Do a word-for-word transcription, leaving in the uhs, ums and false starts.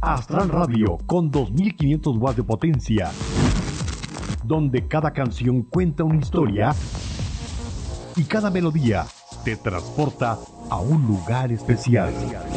Astral Radio con dos mil quinientos watts de potencia, donde cada canción cuenta una historia y cada melodía te transporta a un lugar especial.